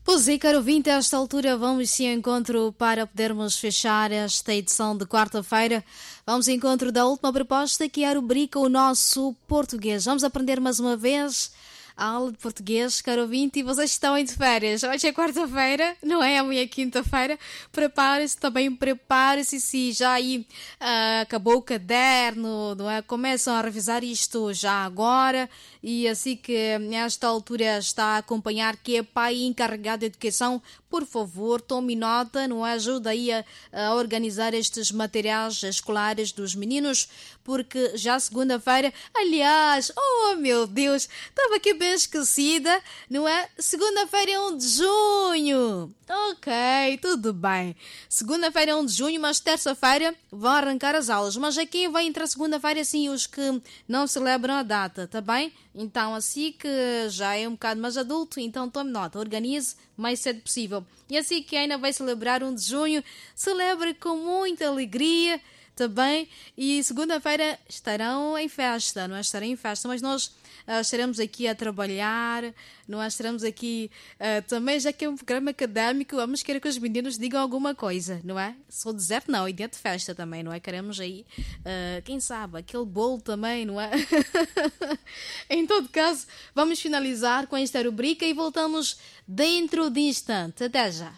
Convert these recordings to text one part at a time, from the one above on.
Pois é, caro ouvinte, a esta altura vamos sim ao encontro para podermos fechar esta edição de quarta-feira. Vamos ao encontro da última proposta, que é a rubrica O Nosso Português. Vamos aprender mais uma vez a aula de português, caro ouvinte, e vocês estão em de férias. Hoje é quarta-feira, não é? Amanhã é quinta-feira. Prepare-se também, prepare-se se já aí acabou o caderno, não é? Começam a revisar isto já agora, e assim que nesta altura está a acompanhar, que é pai encarregado de educação, por favor, tome nota, não é? Ajuda aí a organizar estes materiais escolares dos meninos, porque já segunda-feira, aliás, oh meu Deus, estava aqui bem esquecida, não é? Segunda-feira é 1 de junho. Ok, tudo bem. Segunda-feira é 1 de junho, mas terça-feira vão arrancar as aulas. Mas aqui vai entrar segunda-feira, sim, os que não celebram a data, tá bem? Então, assim que já é um bocado mais adulto, então tome nota, organize o mais cedo possível. E assim que ainda vai celebrar 1 de junho, celebre com muita alegria, tá bem? E segunda-feira estarão em festa, não é? Estarão em festa, mas nós estaremos aqui a trabalhar, não é? Estaremos aqui também, já que é um programa académico, vamos querer que os meninos digam alguma coisa, não é? Só dizer não, e dia de festa também, não é? Queremos aí, quem sabe, aquele bolo também, não é? Em todo caso, vamos finalizar com esta rubrica e voltamos dentro de instante. Até já!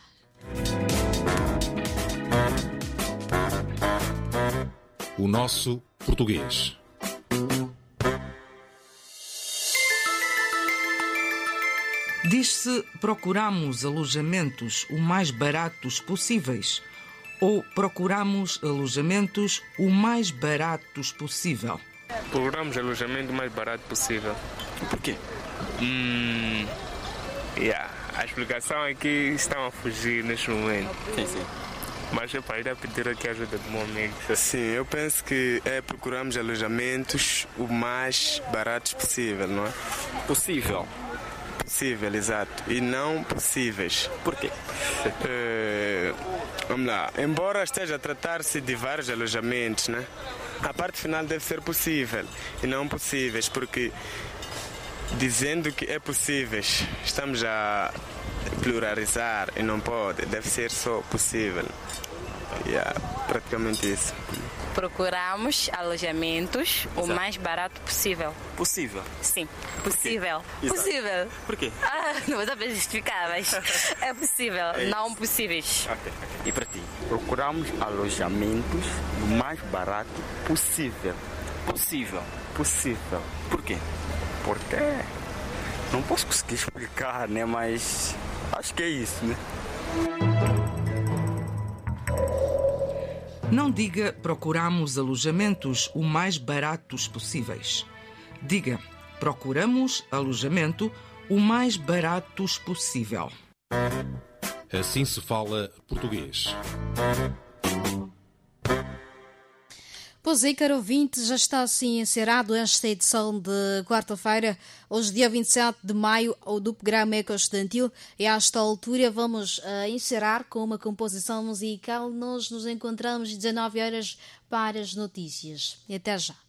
O Nosso Português. Diz-se procuramos alojamentos o mais baratos possíveis ou procuramos alojamentos o mais baratos possível? Procuramos alojamento o mais barato possível. Por quê? A explicação é que estão a fugir neste momento. Sim. Mas é para ir a pedir aqui a ajuda do meu amigo. Sim, eu penso que procuramos alojamentos o mais baratos possível, não é? Possível. Possível, exato. E não possíveis. Por quê? Vamos lá. Embora esteja a tratar-se de vários alojamentos, né? A parte final deve ser possível e não possíveis, porque dizendo que é possíveis, estamos a pluralizar e não pode. Deve ser só possível. Praticamente isso. Procuramos alojamentos o mais barato possível. Possível? Sim, possível. Possível. Por quê? Não vou saber justificar, mas é possível, não possíveis. Ok. E para ti? Procuramos alojamentos o mais barato possível. Possível. Possível. Por quê? Porque não posso conseguir explicar, né? Mas acho que é isso, né? Não diga procuramos alojamentos o mais baratos possíveis. Diga procuramos alojamento o mais baratos possível. Assim se fala português. Pois é, caro ouvinte, já está assim encerrado esta edição de quarta-feira, hoje dia 27 de maio, do programa Eco Estudantil. E a esta altura vamos encerrar com uma composição musical. Nós nos encontramos às 19 horas para as notícias. E até já.